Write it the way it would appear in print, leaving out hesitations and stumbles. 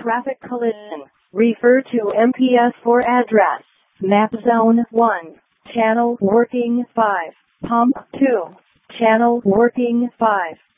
traffic collision. Refer to MPS for address. Map zone 1. Channel working 5. Pump 2. Channel working 5.